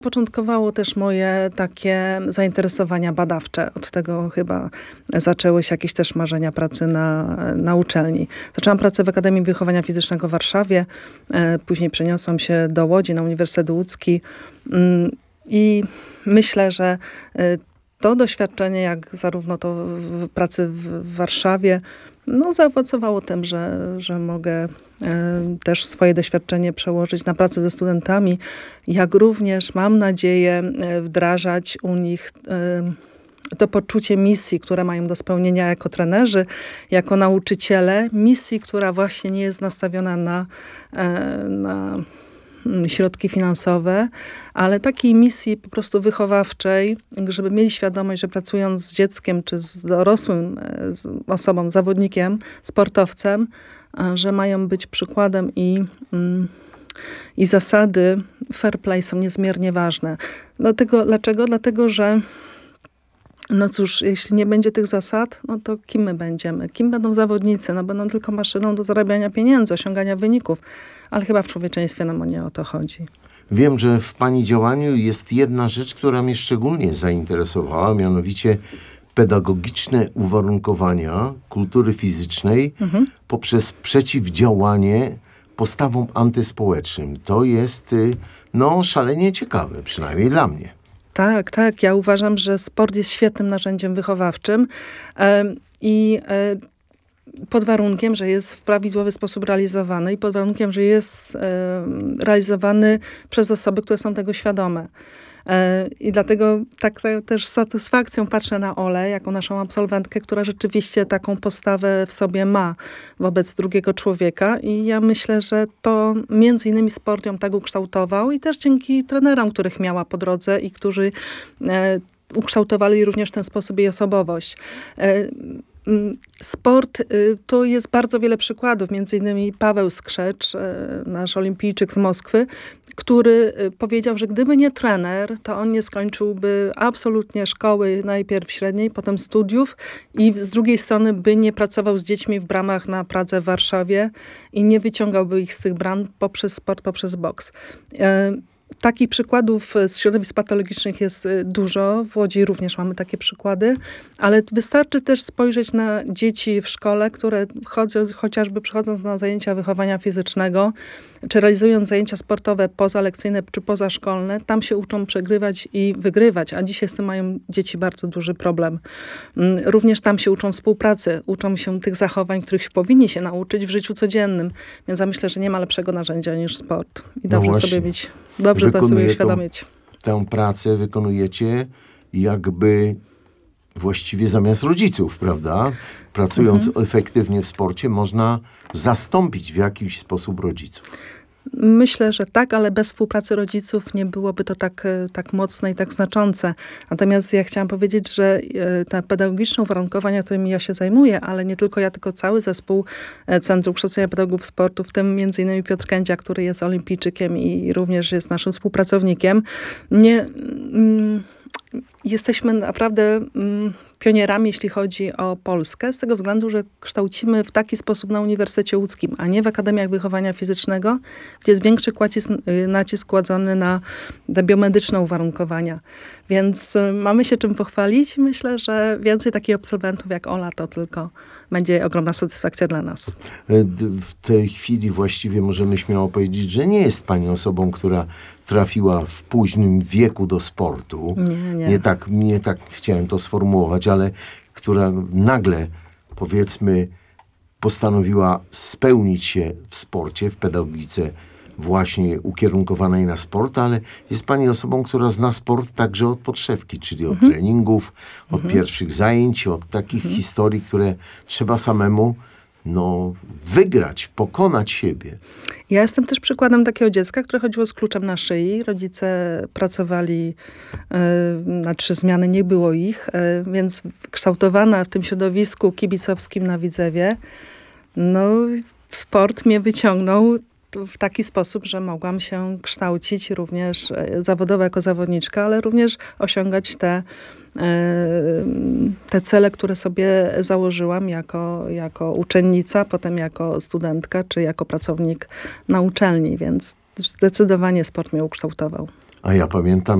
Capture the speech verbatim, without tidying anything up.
Początkowało też moje takie zainteresowania badawcze. Od tego chyba zaczęły się jakieś też marzenia pracy na, na uczelni. Zaczęłam pracę w Akademii Wychowania Fizycznego w Warszawie. Później przeniosłam się do Łodzi na Uniwersytet Łódzki. I myślę, że to doświadczenie, jak zarówno to w pracy w Warszawie, no, zaowocowało tym, że, że mogę e, też swoje doświadczenie przełożyć na pracę ze studentami, jak również mam nadzieję e, wdrażać u nich e, to poczucie misji, które mają do spełnienia jako trenerzy, jako nauczyciele. Misji, która właśnie nie jest nastawiona na, e, na środki finansowe, ale takiej misji po prostu wychowawczej, żeby mieli świadomość, że pracując z dzieckiem czy z dorosłym z osobą, zawodnikiem, sportowcem, że mają być przykładem i, i zasady fair play są niezmiernie ważne. Dlatego, dlaczego? Dlatego, że no cóż, jeśli nie będzie tych zasad, no to kim my będziemy? Kim będą zawodnicy? No będą tylko maszyną do zarabiania pieniędzy, osiągania wyników. Ale chyba w człowieczeństwie nam nie o to chodzi. Wiem, że w pani działaniu jest jedna rzecz, która mnie szczególnie zainteresowała, mianowicie pedagogiczne uwarunkowania kultury fizycznej mhm. poprzez przeciwdziałanie postawom antyspołecznym. To jest no, szalenie ciekawe, przynajmniej dla mnie. Tak, tak. Ja uważam, że sport jest świetnym narzędziem wychowawczym i pod warunkiem, że jest w prawidłowy sposób realizowany i pod warunkiem, że jest realizowany przez osoby, które są tego świadome. I dlatego tak, tak też z satysfakcją patrzę na Olę, jako naszą absolwentkę, która rzeczywiście taką postawę w sobie ma wobec drugiego człowieka. I ja myślę, że to między innymi sport ją tak ukształtował i też dzięki trenerom, których miała po drodze i którzy e, ukształtowali również w ten sposób jej osobowość. E, Sport, to jest bardzo wiele przykładów, między innymi Paweł Skrzecz, nasz olimpijczyk z Moskwy, który powiedział, że gdyby nie trener, to on nie skończyłby absolutnie szkoły, najpierw średniej, potem studiów i z drugiej strony by nie pracował z dziećmi w bramach na Pradze w Warszawie i nie wyciągałby ich z tych bram poprzez sport, poprzez boks. Takich przykładów z środowisk patologicznych jest dużo. W Łodzi również mamy takie przykłady, ale wystarczy też spojrzeć na dzieci w szkole, które chodzą, chociażby przychodząc na zajęcia wychowania fizycznego, czy realizując zajęcia sportowe pozalekcyjne czy pozaszkolne, tam się uczą przegrywać i wygrywać, a dzisiaj z tym mają dzieci bardzo duży problem. Również tam się uczą współpracy, uczą się tych zachowań, których powinni się nauczyć w życiu codziennym. Więc ja myślę, że nie ma lepszego narzędzia niż sport. I dobrze no sobie mieć, dobrze to sobie uświadomić. Tę pracę wykonujecie jakby właściwie zamiast rodziców, prawda? Pracując mhm. efektywnie w sporcie, można zastąpić w jakiś sposób rodziców. Myślę, że tak, ale bez współpracy rodziców nie byłoby to tak, tak mocne i tak znaczące. Natomiast ja chciałam powiedzieć, że te pedagogiczne uwarunkowania, którymi ja się zajmuję, ale nie tylko ja, tylko cały zespół Centrum Kształcenia Pedagogów Sportu, w tym między innymi Piotr Kędzia, który jest olimpijczykiem i również jest naszym współpracownikiem, nie... Mm, jesteśmy naprawdę mm, pionierami, jeśli chodzi o Polskę, z tego względu, że kształcimy w taki sposób na Uniwersytecie Łódzkim, a nie w Akademiach Wychowania Fizycznego, gdzie jest większy kładzisk, nacisk kładzony na te biomedyczne uwarunkowania. Więc y, mamy się czym pochwalić i myślę, że więcej takich absolwentów jak Ola to tylko będzie ogromna satysfakcja dla nas. W tej chwili właściwie możemy śmiało powiedzieć, że nie jest pani osobą, która trafiła w późnym wieku do sportu. Nie, nie. Nie tak, nie tak chciałem to sformułować, ale która nagle, powiedzmy, postanowiła spełnić się w sporcie, w pedagogice właśnie ukierunkowanej na sport, ale jest pani osobą, która zna sport także od podszewki, czyli od mhm. treningów, od mhm. pierwszych zajęć, od takich mhm. historii, które trzeba samemu no, wygrać, pokonać siebie. Ja jestem też przykładem takiego dziecka, które chodziło z kluczem na szyi. Rodzice pracowali y, na trzy zmiany, nie było ich, y, więc kształtowana w tym środowisku kibicowskim na Widzewie, no sport mnie wyciągnął w taki sposób, że mogłam się kształcić również zawodowo jako zawodniczka, ale również osiągać te, te cele, które sobie założyłam jako, jako uczennica, potem jako studentka, czy jako pracownik na uczelni, więc zdecydowanie sport mnie ukształtował. A ja pamiętam,